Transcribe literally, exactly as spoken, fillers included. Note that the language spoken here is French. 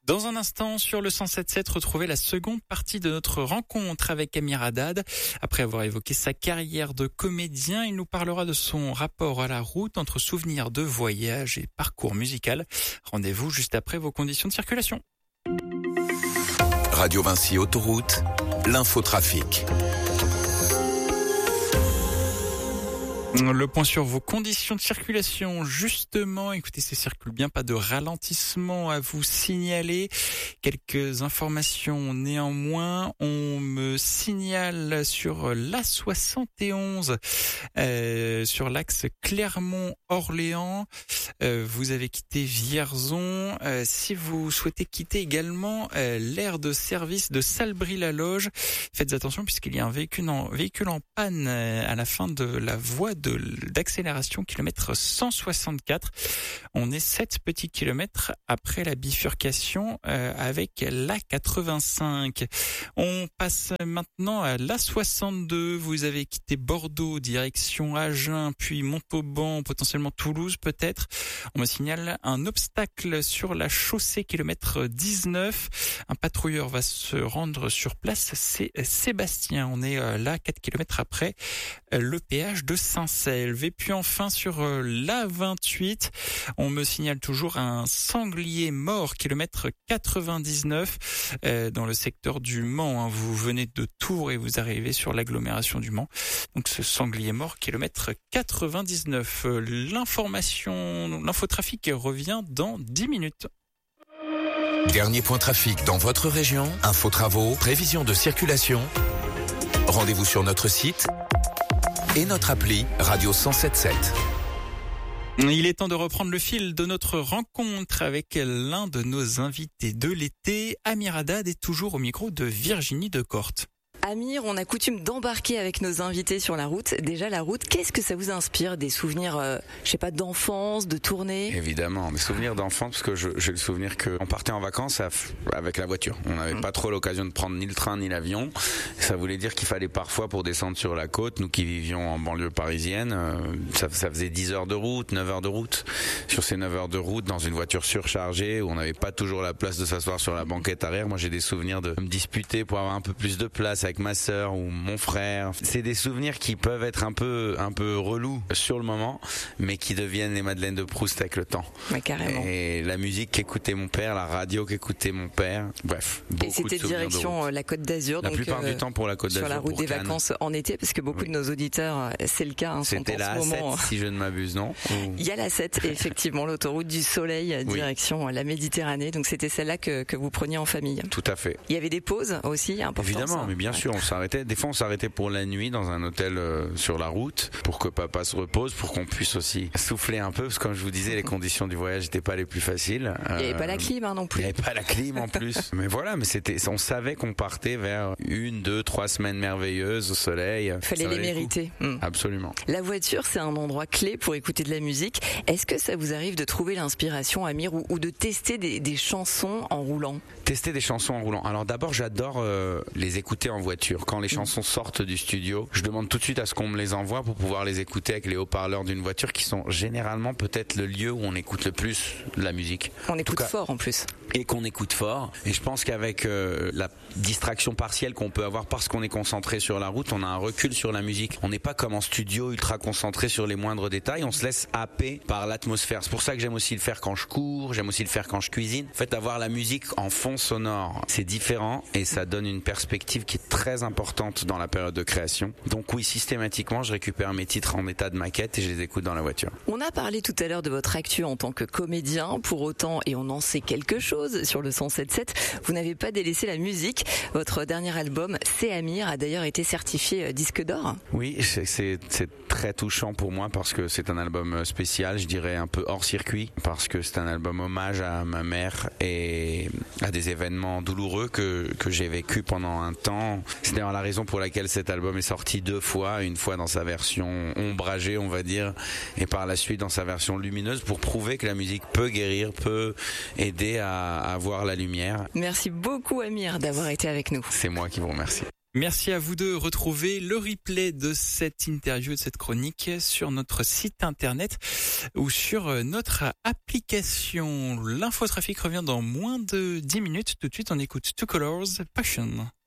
Dans un instant, sur le cent sept sept, retrouvez la seconde partie de notre rencontre avec Amir Haddad. Après avoir évoqué sa carrière de comédien, il nous parlera de son rapport à la route entre souvenirs de voyage et parcours musical. Rendez-vous juste après vos conditions de circulation. Radio Vinci Autoroute, l'infotrafic. Le point sur vos conditions de circulation, justement, écoutez, ça circule bien, pas de ralentissement à vous signaler. Quelques informations néanmoins, on me signale sur l'A soixante et onze, euh, sur l'axe Clermont-Orléans, euh, vous avez quitté Vierzon. Euh, si vous souhaitez quitter également euh, l'aire de service de Salbris-la-Loge, faites attention puisqu'il y a un véhicule en, véhicule en panne euh, à la fin de la voie de d'accélération kilomètre cent soixante-quatre. On est sept petits kilomètres après la bifurcation euh, avec l'A quatre-vingt-cinq. On passe maintenant à l'A soixante-deux. Vous avez quitté Bordeaux, direction Agen, puis Montauban, potentiellement Toulouse peut-être. On me signale un obstacle sur la chaussée kilomètre dix-neuf. Un patrouilleur va se rendre sur place, c'est Sébastien. On est euh, là quatre kilomètres après euh, le péage de Saint-Cel. Et puis enfin sur euh, l'A vingt-huit, on me signale toujours un sanglier mort, kilomètre quatre-vingt-dix-neuf, euh, dans le secteur du Mans. Hein. Vous venez de Tours et vous arrivez sur l'agglomération du Mans. Donc ce sanglier mort, kilomètre quatre-vingt-dix-neuf. Euh, l'information, l'infotrafic revient dans dix minutes. Dernier point trafic dans votre région, info travaux, prévision de circulation. Rendez-vous sur notre site et notre appli Radio cent sept sept. Il est temps de reprendre le fil de notre rencontre avec l'un de nos invités de l'été. Amir Haddad est toujours au micro de Virginie Decorte. Amir, on a coutume d'embarquer avec nos invités sur la route. Déjà, la route, qu'est-ce que ça vous inspire? Des souvenirs, euh, je sais pas, d'enfance, de tournée? Évidemment, des souvenirs d'enfance, parce que je, j'ai le souvenir qu'on partait en vacances avec la voiture. On n'avait mmh. pas trop l'occasion de prendre ni le train ni l'avion. Ça voulait dire qu'il fallait parfois, pour descendre sur la côte, nous qui vivions en banlieue parisienne, euh, ça, ça faisait dix heures de route, neuf heures de route. Sur ces neuf heures de route, dans une voiture surchargée, où on n'avait pas toujours la place de s'asseoir sur la banquette arrière, moi j'ai des souvenirs de me disputer pour avoir un peu plus de place avec ma sœur ou mon frère. C'est des souvenirs qui peuvent être un peu un peu relous sur le moment, mais qui deviennent les Madeleines de Proust avec le temps. Ouais, carrément. Et la musique qu'écoutait mon père, la radio qu'écoutait mon père, bref. Et c'était direction la Côte d'Azur. La donc plupart euh, du temps pour la Côte d'Azur. Sur la route des Cannes. Vacances en été, parce que beaucoup oui. de nos auditeurs, c'est le cas. Hein, c'était la A sept, moment. Si je ne m'abuse, non? Il y a la sept, effectivement, l'autoroute du Soleil, oui. direction la Méditerranée. Donc c'était celle-là que, que vous preniez en famille. Tout à fait. Il y avait des pauses aussi importantes. Évidemment, ça. mais bien ouais. sûr, on s'arrêtait. Des fois, on s'arrêtait pour la nuit dans un hôtel euh, sur la route pour que papa se repose, pour qu'on puisse aussi souffler un peu, parce que comme je vous disais, les conditions du voyage n'étaient pas les plus faciles. Il n'y avait euh, pas la clim hein, non plus. Il n'y avait pas la clim en plus. Mais voilà, mais c'était, on savait qu'on partait vers une, deux, trois semaines merveilleuses au soleil. Fallait les mériter. Mmh. Absolument. La voiture, c'est un endroit clé pour écouter de la musique. Est-ce que ça vous arrive de trouver l'inspiration, Amir, ou, ou de tester des, des chansons en roulant? Tester des chansons en roulant. Alors d'abord, j'adore euh, les écouter en voiture. Quand les chansons sortent du studio, je demande tout de suite à ce qu'on me les envoie pour pouvoir les écouter avec les haut-parleurs d'une voiture, qui sont généralement peut-être le lieu où on écoute le plus la musique. On écoute cas, fort en plus. Et qu'on écoute fort. Et je pense qu'avec euh, la distraction partielle qu'on peut avoir parce qu'on est concentré sur la route, on a un recul sur la musique. On n'est pas comme en studio ultra concentré sur les moindres détails, on se laisse happer par l'atmosphère. C'est pour ça que j'aime aussi le faire quand je cours, j'aime aussi le faire quand je cuisine. En fait, avoir la musique en fond sonore, c'est différent et ça donne une perspective qui est très importante dans la période de création. Donc oui, systématiquement, je récupère mes titres en état de maquette et je les écoute dans la voiture. On a parlé tout à l'heure de votre actu en tant que comédien. Pour autant, et on en sait quelque chose sur le cent sept sept, vous n'avez pas délaissé la musique. Votre dernier album, C'est Amir, a d'ailleurs été certifié disque d'or. Oui, c'est, c'est, c'est très touchant pour moi parce que c'est un album spécial, je dirais un peu hors circuit, parce que c'est un album hommage à ma mère et à des événements douloureux que, que j'ai vécu pendant un temps. C'est d'ailleurs la raison pour laquelle cet album est sorti deux fois, une fois dans sa version ombragée, on va dire, et par la suite dans sa version lumineuse, pour prouver que la musique peut guérir, peut aider à, à voir la lumière. Merci beaucoup Amir d'avoir été avec nous. C'est moi qui vous remercie. Merci à vous deux. Retrouvez le replay de cette interview, de cette chronique sur notre site internet ou sur notre application. L'infotrafic revient dans moins de dix minutes. Tout de suite, on écoute Two Colors Passion.